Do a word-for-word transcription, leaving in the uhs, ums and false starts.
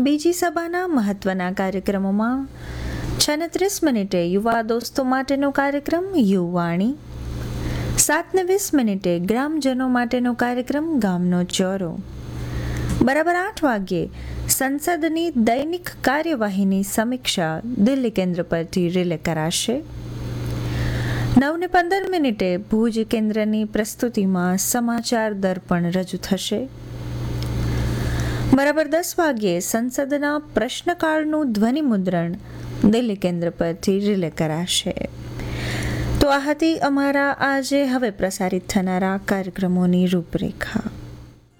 બીજી સભાના મહત્વના કાર્યક્રમોમાં છ ને ત્રીસ મિનિટે યુવા દોસ્તો માટેનો કાર્યક્રમ યુવાણી, સાત ને વીસ મિનિટે ગ્રામજનો માટેનો કાર્યક્રમ ગામનો ચોરો, બરાબર આઠ વાગ્યે સંસદની દૈનિક કાર્યવાહીની સમીક્ષા દિલ્હી કેન્દ્ર પરથી રિલે કરાશે. નવ ને પંદર મિનિટે ભુજ કેન્દ્રની પ્રસ્તુતિમાં સમાચાર દર્પણ રજૂ થશે. બરાબર દસ વાગ્યે સંસદના પ્રશ્નકાળનું ધ્વનિ મુદ્રણ દિલ્હી કેન્દ્ર પરથી રિલે કરાશે. તો આ હતી અમારા આજે હવે પ્રસારિત થનારા કાર્યક્રમોની રૂપરેખા.